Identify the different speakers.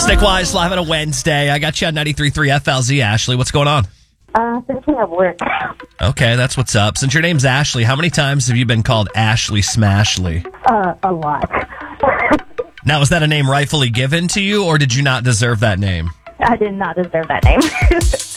Speaker 1: Stickwise live on a Wednesday. I got you on 93.3 FLZ. Ashley, what's going on?
Speaker 2: Finishing up work.
Speaker 1: Okay, that's what's up. Since your name's Ashley, how many times have you been called Ashley Smashley?
Speaker 2: A lot.
Speaker 1: Now, was that a name rightfully given to you, or did you not deserve that name?
Speaker 2: I did not deserve that name.